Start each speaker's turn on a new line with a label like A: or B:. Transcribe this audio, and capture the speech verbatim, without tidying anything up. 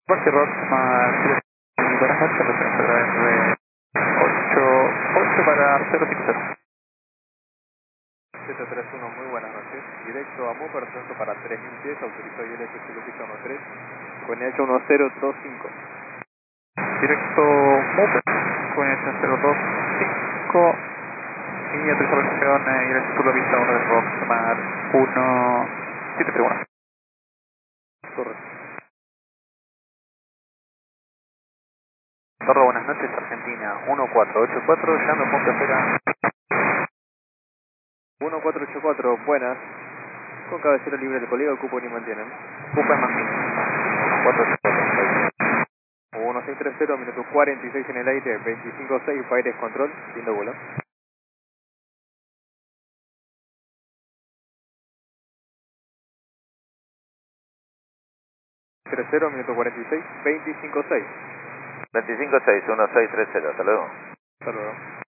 A: Parque Rock, más buenas noches, referencia ocho ocho para cero cinco cero.
B: siete tres uno, muy buenas noches. Directo a M U, perfecto para tres mil pies, autorizó I L S Kilo Pizza uno tres, con H uno cero dos cinco.
A: Directo Move, con el cero dos cinco, y autorización y el título vista uno de Rock, más uno siete tres uno.
B: Correcto.
A: Torro, buenas noches, Argentina, uno cuatro ocho cuatro, llame a punto espera.
B: uno cuatro ocho cuatro, buenas. Con cabecera libre del colega, ocupo ni mantienen.
A: Ocupa más uno cuatro ocho cuatro.
B: uno seis tres cero, minuto cuarenta y seis en el aire, veinticinco seis, Fires Control, lindo vuelo. tres cero, minuto cuarenta y seis, veinticinco seis.
C: veinticinco seis, uno seis tres cero, hasta luego.
B: Hasta luego.